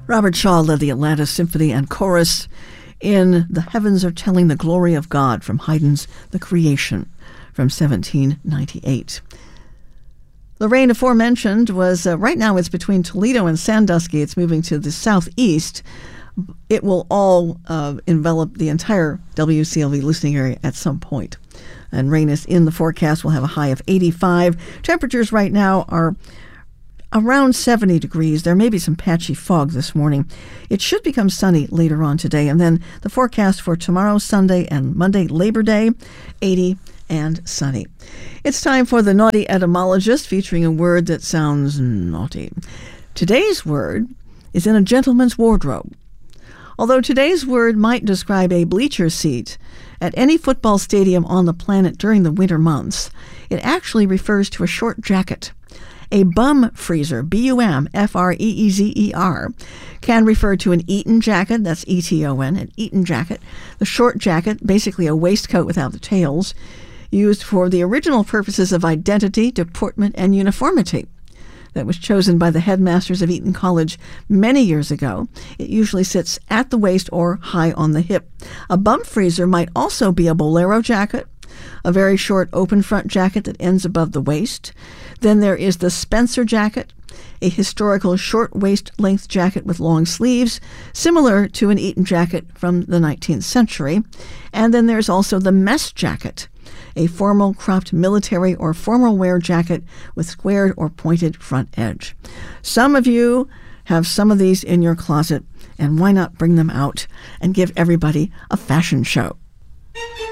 Robert Shaw led the Atlanta Symphony and Chorus in The Heavens Are Telling the Glory of God from Haydn's The Creation from 1798. The rain aforementioned was, right now it's between Toledo and Sandusky. It's moving to the southeast. It will all envelop the entire WCLV listening area at some point. And rain is in the forecast. We'll have a high of 85. Temperatures right now are around 70 degrees. There may be some patchy fog this morning. It should become sunny later on today. And then the forecast for tomorrow, Sunday, and Monday, Labor Day, 80 and sunny. It's time for the Naughty Etymologist, featuring a word that sounds naughty. Today's word is in a gentleman's wardrobe. Although today's word might describe a bleacher seat at any football stadium on the planet during the winter months, it actually refers to a short jacket. A bum freezer, B-U-M-F-R-E-E-Z-E-R, can refer to an Eton jacket, that's E-T-O-N, an Eton jacket. The short jacket, basically a waistcoat without the tails, used for the original purposes of identity, deportment, and uniformity. That was chosen by the headmasters of Eton College many years ago. It usually sits at the waist or high on the hip. A bum freezer might also be a bolero jacket, a very short open front jacket that ends above the waist. Then there is the Spencer jacket, a historical short waist-length jacket with long sleeves, similar to an Eton jacket from the 19th century. And then there's also the mess jacket, a formal cropped military or formal wear jacket with squared or pointed front edge. Some of you have some of these in your closet, and why not bring them out and give everybody a fashion show?